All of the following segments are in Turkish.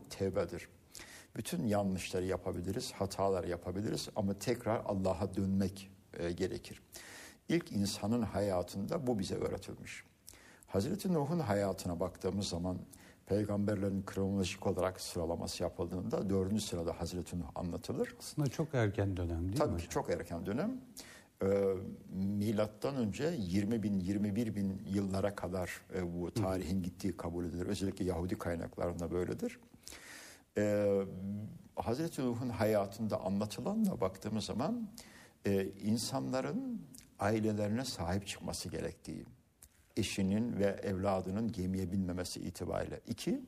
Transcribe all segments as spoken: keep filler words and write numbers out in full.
tevbedir. Bütün yanlışları yapabiliriz, hatalar yapabiliriz ama tekrar Allah'a dönmek e, gerekir. İlk insanın hayatında bu bize öğretilmiş. Hazreti Nuh'un hayatına baktığımız zaman peygamberlerin kronolojik olarak sıralaması yapıldığında dördüncü sırada Hazreti Nuh anlatılır. Aslında çok erken dönem değil Tabii mi? Tabii ki çok erken dönem. Ee, milattan önce yirmi bin yirmi bir bin yıllara kadar e, bu tarihin gittiği kabul edilir. Özellikle Yahudi kaynaklarında böyledir. Ee, Hazreti Nuh'un hayatında anlatılanla baktığımız zaman e, insanların ailelerine sahip çıkması gerektiği, eşinin ve evladının gemiye binmemesi itibariyle. İki,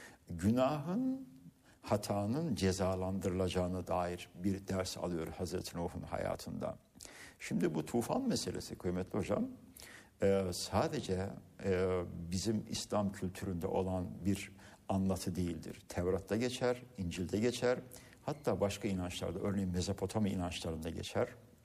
günahın, hatanın cezalandırılacağına dair bir ders alıyor Hazreti Nuh'un hayatında. Şimdi bu tufan meselesi kıymetli hocam, e, sadece e, bizim İslam kültüründe olan bir anlatı değildir. Tevrat'ta geçer, İncil'de geçer, hatta başka inançlarda, örneğin Mezopotamya inançlarında geçer,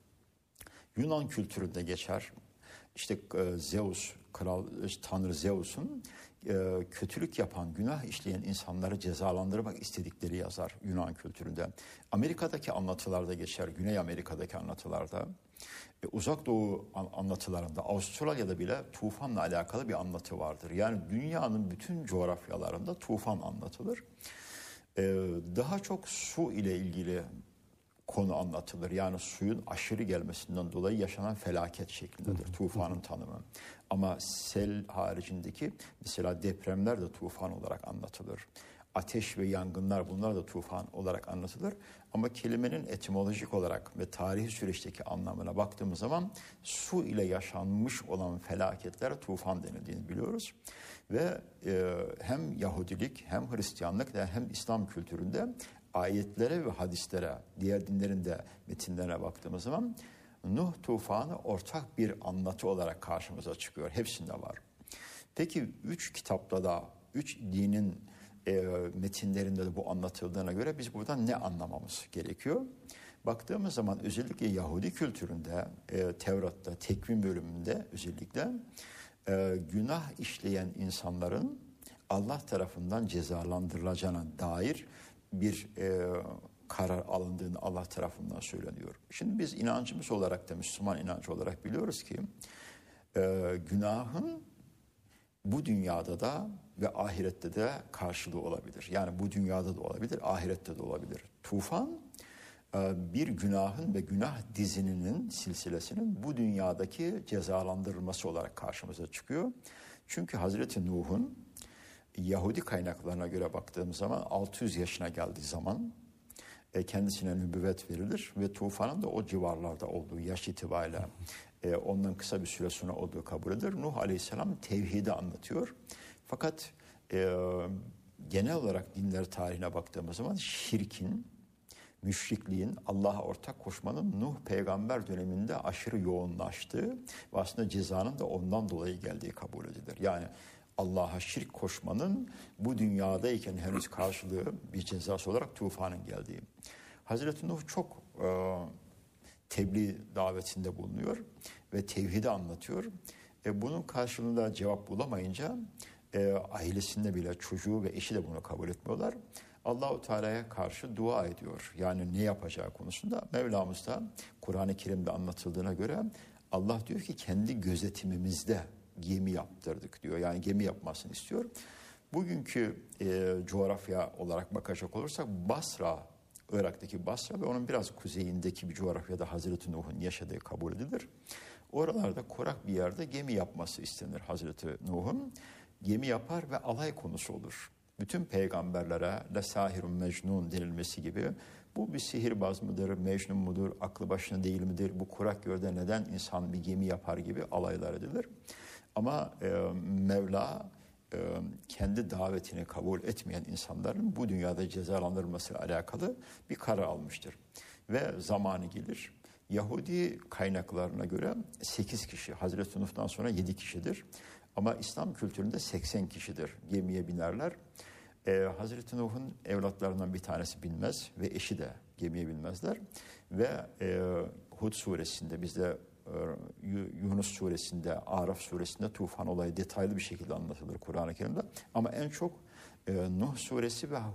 Yunan kültüründe geçer. İşte e, Zeus, kral tanrı Zeus'un e, kötülük yapan, günah işleyen insanları cezalandırmak istedikleri yazar Yunan kültüründe. Amerika'daki anlatılarda geçer, Güney Amerika'daki anlatılarda. E, Uzak Doğu an- anlatılarında, Avustralya'da bile tufanla alakalı bir anlatı vardır. Yani dünyanın bütün coğrafyalarında tufan anlatılır. E, daha çok su ile ilgili konu anlatılır. Yani suyun aşırı gelmesinden dolayı yaşanan felaket şeklindedir tufanın tanımı. Ama sel haricindeki mesela depremler de tufan olarak anlatılır. Ateş ve yangınlar, bunlar da tufan olarak anlatılır. Ama kelimenin etimolojik olarak ve tarihi süreçteki anlamına baktığımız zaman su ile yaşanmış olan felaketlere tufan denildiğini biliyoruz. Ve e, hem Yahudilik hem Hristiyanlık ve hem İslam kültüründe ayetlere ve hadislere, diğer dinlerin de metinlerine baktığımız zaman Nuh tufanı ortak bir anlatı olarak karşımıza çıkıyor. Hepsinde var. Peki üç kitapta da, üç dinin e, metinlerinde de bu anlatıldığına göre biz buradan ne anlamamız gerekiyor? Baktığımız zaman özellikle Yahudi kültüründe, e, Tevrat'ta, Tekvim bölümünde özellikle e, günah işleyen insanların Allah tarafından cezalandırılacağına dair bir e, karar alındığını Allah tarafından söyleniyor. Şimdi biz inancımız olarak da, Müslüman inancı olarak biliyoruz ki e, günahın bu dünyada da ve ahirette de karşılığı olabilir. Yani bu dünyada da olabilir, ahirette de olabilir. Tufan e, bir günahın ve günah dizinin, silsilesinin bu dünyadaki cezalandırılması olarak karşımıza çıkıyor. Çünkü Hazreti Nuh'un Yahudi kaynaklarına göre baktığımız zaman altı yüz yaşına geldiği zaman e, kendisine nübüvvet verilir ve tufanın da o civarlarda olduğu yaş itibariyle e, ondan kısa bir süre sonra olduğu kabul edilir. Nuh Aleyhisselam tevhidi anlatıyor. Fakat e, genel olarak dinler tarihine baktığımız zaman şirkin, müşrikliğin, Allah'a ortak koşmanın Nuh peygamber döneminde aşırı yoğunlaştığı ve aslında cezanın da ondan dolayı geldiği kabul edilir. Yani Allah'a şirk koşmanın bu dünyadayken henüz karşılığı bir cezası olarak tufanın geldiği. Hazreti Nuh çok e, tebliğ davetinde bulunuyor ve tevhidi anlatıyor. E, bunun karşılığında cevap bulamayınca e, ailesinde bile çocuğu ve eşi de bunu kabul etmiyorlar. Allah-u Teala'ya karşı dua ediyor. Yani ne yapacağı konusunda Mevlamız da Kur'an-ı Kerim'de anlatıldığına göre Allah diyor ki kendi gözetimimizde gemi yaptırdık diyor. Yani gemi yapmasını istiyor. Bugünkü e, coğrafya olarak bakacak olursak Basra, Irak'taki Basra ve onun biraz kuzeyindeki bir coğrafyada Hazreti Nuh'un yaşadığı kabul edilir. Oralarda kurak bir yerde gemi yapması istenir Hazreti Nuh'un. Gemi yapar ve alay konusu olur. Bütün peygamberlere la sahirun mecnun denilmesi gibi bu bir sihirbaz mıdır, mecnun mudur, aklı başına değil midir, bu kurak yerde neden insan bir gemi yapar gibi alaylar edilir. Ama e, Mevla e, kendi davetini kabul etmeyen insanların bu dünyada cezalandırılmasıyla alakalı bir karar almıştır. Ve zamanı gelir. Yahudi kaynaklarına göre sekiz kişi, Hazreti Nuh'tan sonra yedi kişidir. Ama İslam kültüründe seksen kişidir. Gemiye binerler. Ee, Hazreti Nuh'un evlatlarından bir tanesi binmez ve eşi de gemiye binmezler. Ve e, Hud suresinde, bizde e, Yunus suresinde, Araf suresinde tufan olayı detaylı bir şekilde anlatılır Kur'an-ı Kerim'de. Ama en çok e, Nuh suresi ve